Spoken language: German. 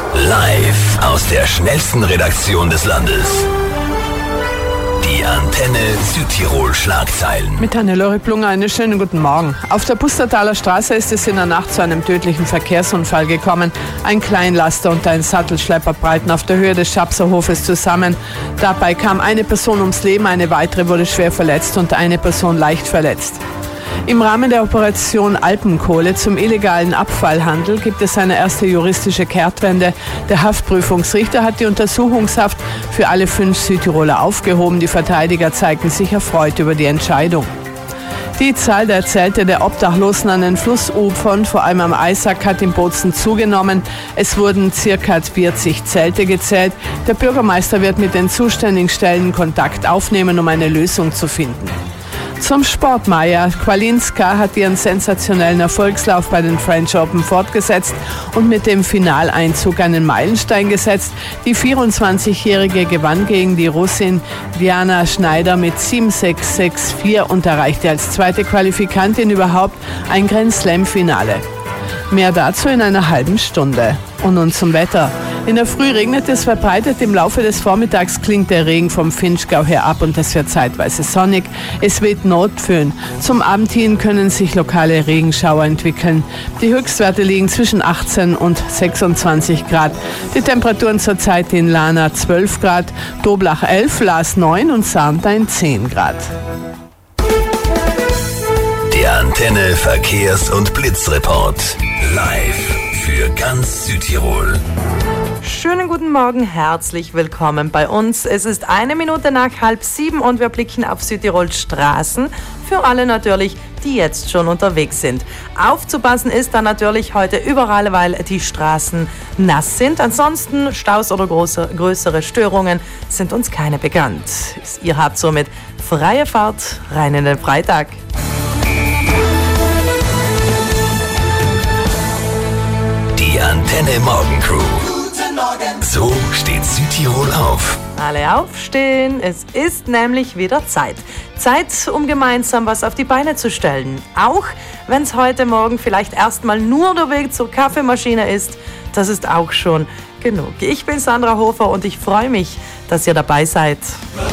Live aus der schnellsten Redaktion des Landes. Die Antenne Südtirol Schlagzeilen. Mit Hannelore Plunger einen schönen guten Morgen. Auf der Pustertaler Straße ist es in der Nacht zu einem tödlichen Verkehrsunfall gekommen. Ein Kleinlaster und ein Sattelschlepper prallten auf der Höhe des Schapserhofes zusammen. Dabei kam eine Person ums Leben, eine weitere wurde schwer verletzt und eine Person leicht verletzt. Im Rahmen der Operation Alpenkohle zum illegalen Abfallhandel gibt es eine erste juristische Kehrtwende. Der Haftprüfungsrichter hat die Untersuchungshaft für alle 5 Südtiroler aufgehoben. Die Verteidiger zeigten sich erfreut über die Entscheidung. Die Zahl der Zelte der Obdachlosen an den Flussufern, vor allem am Eisack, hat in Bozen zugenommen. Es wurden ca. 40 Zelte gezählt. Der Bürgermeister wird mit den zuständigen Stellen Kontakt aufnehmen, um eine Lösung zu finden. Zum Sport, Maja Kwalinska hat ihren sensationellen Erfolgslauf bei den French Open fortgesetzt und mit dem Finaleinzug einen Meilenstein gesetzt. Die 24-Jährige gewann gegen die Russin Diana Schneider mit 7-6, 6-4 und erreichte als zweite Qualifikantin überhaupt ein Grand Slam-Finale. Mehr dazu in einer halben Stunde. Und nun zum Wetter. In der Früh regnet es verbreitet, im Laufe des Vormittags klingt der Regen vom Vinschgau her ab und es wird zeitweise sonnig. Es weht Nordföhn. Zum Abend hin können sich lokale Regenschauer entwickeln. Die Höchstwerte liegen zwischen 18 und 26 Grad. Die Temperaturen zurzeit in Lana 12 Grad, Doblach 11, Laas 9 und Sarntein 10 Grad. Der Antenne Verkehrs- und Blitzreport. Live für ganz Südtirol. Schönen guten Morgen, herzlich willkommen bei uns. Es ist 1 Minute nach 6:30 und wir blicken auf Südtirols Straßen. Für alle natürlich, die jetzt schon unterwegs sind. Aufzupassen ist dann natürlich heute überall, weil die Straßen nass sind. Ansonsten Staus oder größere Störungen sind uns keine bekannt. Ihr habt somit freie Fahrt rein in den Freitag. Die Antenne Morgencrew. So steht Südtirol auf. Alle aufstehen, es ist nämlich wieder Zeit. Zeit, um gemeinsam was auf die Beine zu stellen. Auch wenn es heute Morgen vielleicht erstmal nur der Weg zur Kaffeemaschine ist, das ist auch schon genug. Ich bin Sandra Hofer und ich freue mich, dass ihr dabei seid.